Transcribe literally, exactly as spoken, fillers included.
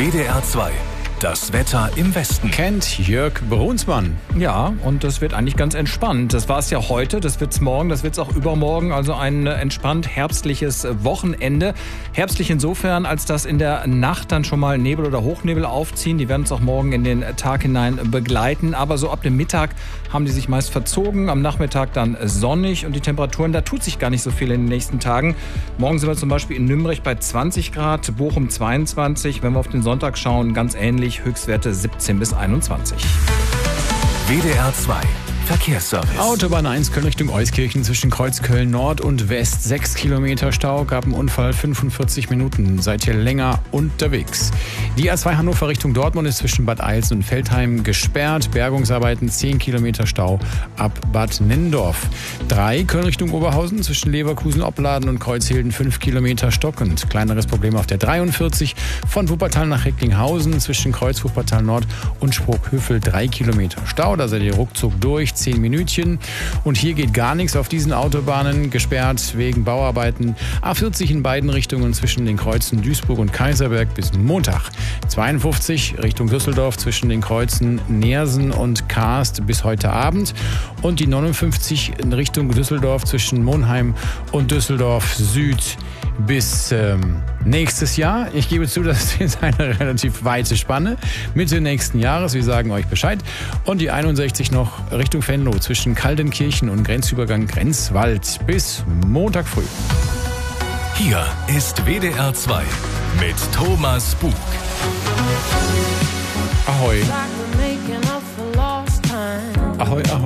W D R zwei. Das Wetter im Westen. Kennt Jörg Brunsmann. Ja, und das wird eigentlich ganz entspannt. Das war es ja heute, das wird's morgen, das wird's auch übermorgen. Also ein entspannt herbstliches Wochenende. Herbstlich insofern, als dass in der Nacht dann schon mal Nebel oder Hochnebel aufziehen. Die werden uns auch morgen in den Tag hinein begleiten. Aber so ab dem Mittag haben die sich meist verzogen. Am Nachmittag dann sonnig und die Temperaturen, da tut sich gar nicht so viel in den nächsten Tagen. Morgen sind wir zum Beispiel in Nürnberg bei zwanzig Grad, Bochum zweiundzwanzig. Wenn wir auf den Sonntag schauen, ganz ähnlich. Höchstwerte siebzehn bis einundzwanzig. W D R zwei. Verkehrsservice. Autobahn eins Köln Richtung Euskirchen zwischen Kreuzköln Nord und West. sechs Kilometer Stau, gab einen Unfall, fünfundvierzig Minuten. Seid ihr länger unterwegs. Die A zwei Hannover Richtung Dortmund ist zwischen Bad Eilsen und Veltheim gesperrt. Bergungsarbeiten, zehn Kilometer Stau ab Bad Nennendorf. drei Köln Richtung Oberhausen zwischen Leverkusen, Opladen und Kreuzhilden, fünf Kilometer stockend. Kleineres Problem auf der dreiundvierzig von Wuppertal nach Recklinghausen zwischen Kreuz Wuppertal Nord und Sprockhövel, drei Kilometer Stau. Da seid ihr ruckzuck durch. zehn Minütchen. Und hier geht gar nichts auf diesen Autobahnen, gesperrt wegen Bauarbeiten. A vierzig in beiden Richtungen zwischen den Kreuzen Duisburg und Kaiserberg bis Montag. zweiundfünfzig Richtung Düsseldorf zwischen den Kreuzen Neersen und Kaast bis heute Abend. Und die neunundfünfzig in Richtung Düsseldorf zwischen Monheim und Düsseldorf Süd bis ähm, nächstes Jahr. Ich gebe zu, das ist eine relativ weite Spanne. Mitte nächsten Jahres, wir sagen euch Bescheid. Und die einundsechzig noch Richtung Venlo zwischen Kaldenkirchen und Grenzübergang Grenzwald bis Montag früh. Hier ist W D R zwei mit Thomas Bug. Ahoi. Ahoi, ahoi.